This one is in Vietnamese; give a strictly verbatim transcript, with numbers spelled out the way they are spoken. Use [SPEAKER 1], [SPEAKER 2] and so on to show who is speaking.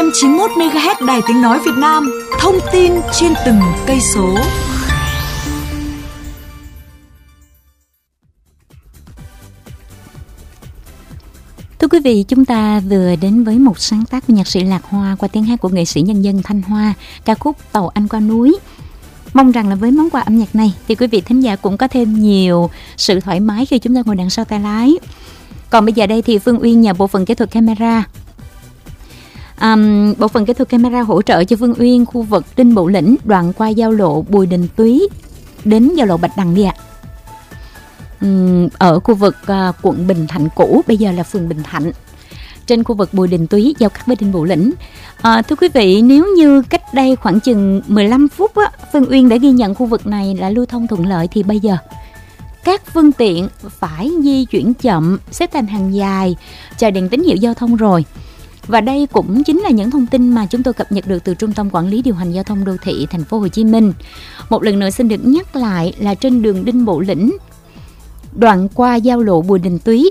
[SPEAKER 1] em chín mươi mốt mê ga héc Đài Tiếng Nói Việt Nam. Thông tin trên từng cây số.
[SPEAKER 2] Thưa quý vị, chúng ta vừa đến với một sáng tác của nhạc sĩ Lạc Hoa qua tiếng hát của nghệ sĩ nhân dân Thanh Hoa, ca khúc Tàu Anh Qua Núi. Mong rằng là với món quà âm nhạc này thì quý vị thính giả cũng có thêm nhiều sự thoải mái khi chúng ta ngồi đằng sau tay lái. Còn bây giờ đây thì Phương Uyên nhờ bộ phận kỹ thuật camera. Um, bộ phận kỹ thuật camera hỗ trợ cho Phương Uyên khu vực Đinh Bộ Lĩnh, đoạn qua giao lộ Bùi Đình Túy đến giao lộ Bạch Đằng đi ạ. Um, ở khu vực uh, quận Bình Thạnh cũ, bây giờ là phường Bình Thạnh, trên khu vực Bùi Đình Túy giao cắt với Đinh Bộ Lĩnh. À, thưa quý vị, nếu như cách đây khoảng chừng mười lăm phút á, Phương Uyên đã ghi nhận khu vực này là lưu thông thuận lợi, thì bây giờ các phương tiện phải di chuyển chậm, xếp thành hàng dài, chờ đèn tín hiệu giao thông rồi. Và đây cũng chính là những thông tin mà chúng tôi cập nhật được từ Trung tâm Quản lý Điều hành Giao thông Đô thị Thành phố Hồ Chí Minh. Một lần nữa xin được nhắc lại là trên đường Đinh Bộ Lĩnh, đoạn qua giao lộ Bùi Đình Túy